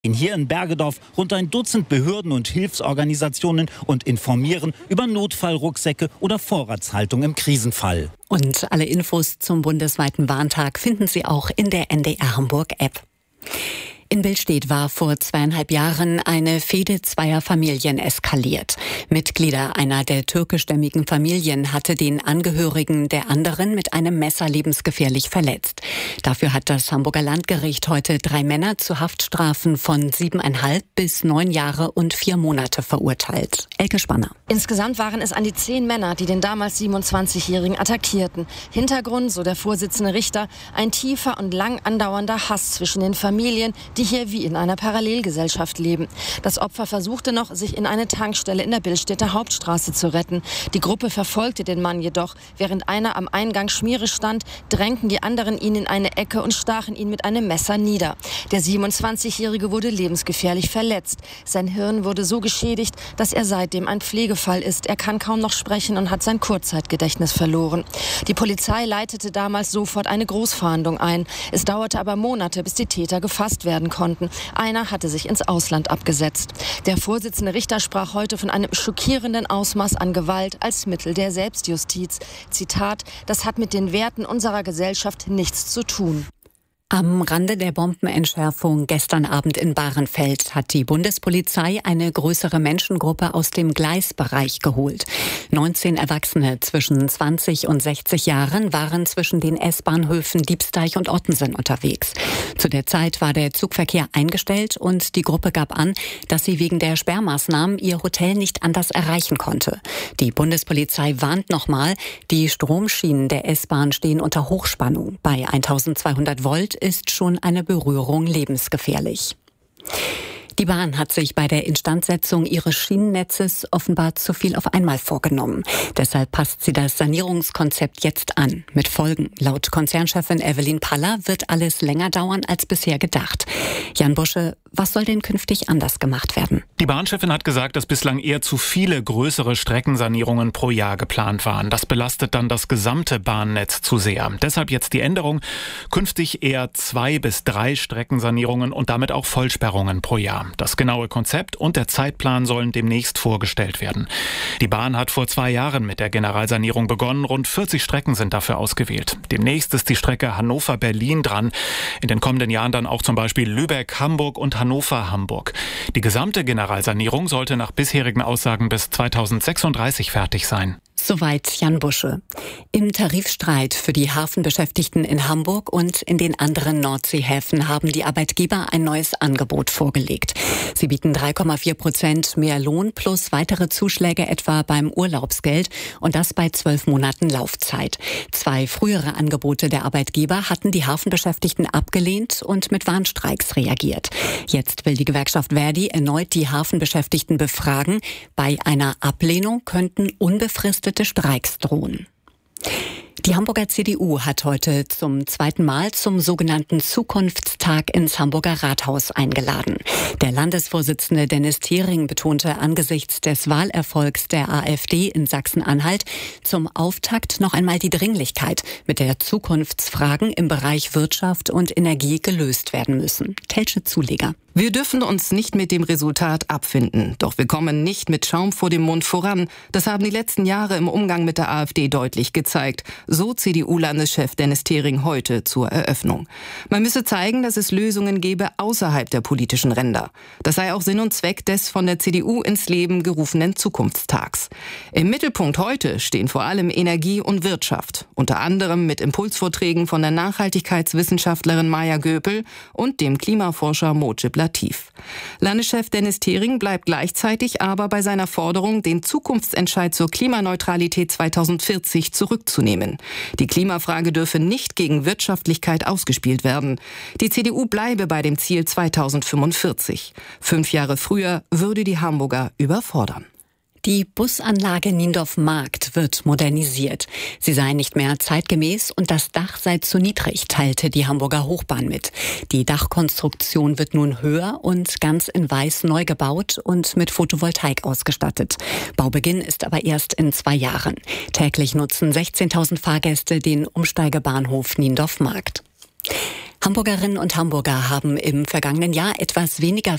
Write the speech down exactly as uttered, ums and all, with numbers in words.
Hier in Bergedorf rund ein Dutzend Behörden und Hilfsorganisationen und informieren über Notfallrucksäcke oder Vorratshaltung im Krisenfall. Und alle Infos zum bundesweiten Warntag finden Sie auch in der N D R Hamburg-App. In Billstedt war vor zweieinhalb Jahren eine Fehde zweier Familien eskaliert. Mitglieder einer der türkischstämmigen Familien hatte den Angehörigen der anderen mit einem Messer lebensgefährlich verletzt. Dafür hat das Hamburger Landgericht heute drei Männer zu Haftstrafen von siebeneinhalb bis neun Jahre und vier Monate verurteilt. Elke Spanner. Insgesamt waren es an die zehn Männer, die den damals siebenundzwanzigjährigen attackierten. Hintergrund, so der Vorsitzende Richter, ein tiefer und lang andauernder Hass zwischen den Familien, die hier wie in einer Parallelgesellschaft leben. Das Opfer versuchte noch, sich in eine Tankstelle in der Billstedter Hauptstraße zu retten. Die Gruppe verfolgte den Mann jedoch. Während einer am Eingang Schmiere stand, drängten die anderen ihn in eine Ecke und stachen ihn mit einem Messer nieder. Der siebenundzwanzigjährige wurde lebensgefährlich verletzt. Sein Hirn wurde so geschädigt, dass er seitdem ein Pflegefall ist. Er kann kaum noch sprechen und hat sein Kurzzeitgedächtnis verloren. Die Polizei leitete damals sofort eine Großfahndung ein. Es dauerte aber Monate, bis die Täter gefasst werden konnten. Einer hatte sich ins Ausland abgesetzt. Der Vorsitzende Richter sprach heute von einem schockierenden Ausmaß an Gewalt als Mittel der Selbstjustiz. Zitat: Das hat mit den Werten unserer Gesellschaft nichts zu tun. Am Rande der Bombenentschärfung gestern Abend in Bahrenfeld hat die Bundespolizei eine größere Menschengruppe aus dem Gleisbereich geholt. neunzehn Erwachsene zwischen zwanzig und sechzig Jahren waren zwischen den S-Bahnhöfen Diebsteich und Ottensen unterwegs. Zu der Zeit war der Zugverkehr eingestellt und die Gruppe gab an, dass sie wegen der Sperrmaßnahmen ihr Hotel nicht anders erreichen konnte. Die Bundespolizei warnt nochmal, die Stromschienen der S-Bahn stehen unter Hochspannung. Bei eintausendzweihundert Volt ist schon eine Berührung lebensgefährlich. Die Bahn hat sich bei der Instandsetzung ihres Schienennetzes offenbar zu viel auf einmal vorgenommen. Deshalb passt sie das Sanierungskonzept jetzt an. Mit Folgen. Laut Konzernchefin Evelyn Paller wird alles länger dauern als bisher gedacht. Jan Busche, was soll denn künftig anders gemacht werden? Die Bahnchefin hat gesagt, dass bislang eher zu viele größere Streckensanierungen pro Jahr geplant waren. Das belastet dann das gesamte Bahnnetz zu sehr. Deshalb jetzt die Änderung. Künftig eher zwei bis drei Streckensanierungen und damit auch Vollsperrungen pro Jahr. Das genaue Konzept und der Zeitplan sollen demnächst vorgestellt werden. Die Bahn hat vor zwei Jahren mit der Generalsanierung begonnen. Rund vierzig Strecken sind dafür ausgewählt. Demnächst ist die Strecke Hannover-Berlin dran. In den kommenden Jahren dann auch zum Beispiel Lübeck-Hamburg und Hannover-Hamburg. Die gesamte Generalsanierung sollte nach bisherigen Aussagen bis zweitausendsechsunddreißig fertig sein. Soweit Jan Busche. Im Tarifstreit für die Hafenbeschäftigten in Hamburg und in den anderen Nordseehäfen haben die Arbeitgeber ein neues Angebot vorgelegt. Sie bieten drei Komma vier Prozent mehr Lohn plus weitere Zuschläge etwa beim Urlaubsgeld und das bei zwölf Monaten Laufzeit. Zwei frühere Angebote der Arbeitgeber hatten die Hafenbeschäftigten abgelehnt und mit Warnstreiks reagiert. Jetzt will die Gewerkschaft Verdi erneut die Hafenbeschäftigten befragen. Bei einer Ablehnung könnten unbefristete Streiks drohen. Die Hamburger C D U hat heute zum zweiten Mal zum sogenannten Zukunftstag ins Hamburger Rathaus eingeladen. Der Landesvorsitzende Dennis Thiering betonte angesichts des Wahlerfolgs der AfD in Sachsen-Anhalt zum Auftakt noch einmal die Dringlichkeit, mit der Zukunftsfragen im Bereich Wirtschaft und Energie gelöst werden müssen. Telsche Zuleger. Wir dürfen uns nicht mit dem Resultat abfinden. Doch wir kommen nicht mit Schaum vor dem Mund voran. Das haben die letzten Jahre im Umgang mit der AfD deutlich gezeigt. So C D U-Landeschef Dennis Thiering heute zur Eröffnung. Man müsse zeigen, dass es Lösungen gäbe außerhalb der politischen Ränder. Das sei auch Sinn und Zweck des von der C D U ins Leben gerufenen Zukunftstags. Im Mittelpunkt heute stehen vor allem Energie und Wirtschaft. Unter anderem mit Impulsvorträgen von der Nachhaltigkeitswissenschaftlerin Maja Göpel und dem Klimaforscher Mojib Latif. Landeschef Dennis Thiering bleibt gleichzeitig aber bei seiner Forderung, den Zukunftsentscheid zur Klimaneutralität zweitausendvierzig zurückzunehmen. Die Klimafrage dürfe nicht gegen Wirtschaftlichkeit ausgespielt werden. Die C D U bleibe bei dem Ziel zweitausendfünfundvierzig. Fünf Jahre früher würde die Hamburger überfordern. Die Busanlage Niendorf-Markt wird modernisiert. Sie sei nicht mehr zeitgemäß und das Dach sei zu niedrig, teilte die Hamburger Hochbahn mit. Die Dachkonstruktion wird nun höher und ganz in Weiß neu gebaut und mit Photovoltaik ausgestattet. Baubeginn ist aber erst in zwei Jahren. Täglich nutzen sechzehntausend Fahrgäste den Umsteigebahnhof Niendorf-Markt. Hamburgerinnen und Hamburger haben im vergangenen Jahr etwas weniger